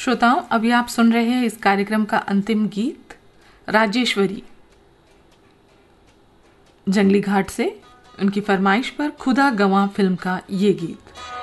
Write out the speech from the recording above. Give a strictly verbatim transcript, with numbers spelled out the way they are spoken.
श्रोताओं, अभी आप सुन रहे हैं इस कार्यक्रम का अंतिम गीत राजेश्वरी जंगली घाट से उनकी फरमाइश पर खुदा गवां फिल्म का ये गीत।